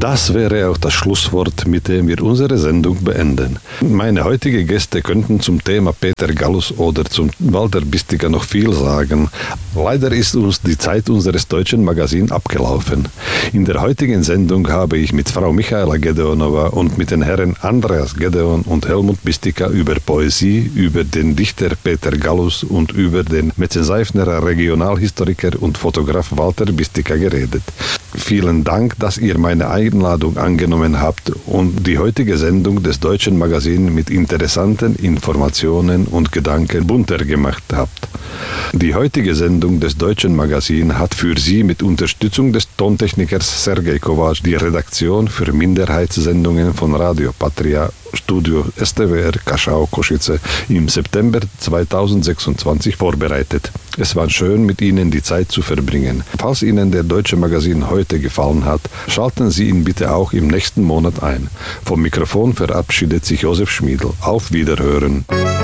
Das wäre auch das Schlusswort, mit dem wir unsere Sendung beenden. Meine heutigen Gäste könnten zum Thema Peter Gallus oder zum Walter Bistiger noch viel sagen. Leider ist uns die Zeit unseres deutschen Magazins abgelaufen. In der heutigen Sendung habe ich mit Frau Michaela Gedeonova und mit den Herren Andreas Gedeon und Helmut Bistiger über Poesie, über den Dichter Peter Gallus und über den Metzenseifnerer Regionalhistoriker und Fotograf Walter Bistiger geredet. Vielen Dank, dass ihr meine Einladung angenommen habt und die heutige Sendung des Deutschen Magazins mit interessanten Informationen und Gedanken bunter gemacht habt. Die heutige Sendung des Deutschen Magazins hat für Sie mit Unterstützung des Tontechnikers Sergej Kovač die Redaktion für Minderheitssendungen von Radio Patria, Studio STWR Kaschau-Košice im September 2026 vorbereitet. Es war schön, mit Ihnen die Zeit zu verbringen. Falls Ihnen der Deutsche Magazin heute gefallen hat, schalten Sie ihn bitte auch im nächsten Monat ein. Vom Mikrofon verabschiedet sich Josef Schmiedl. Auf Wiederhören.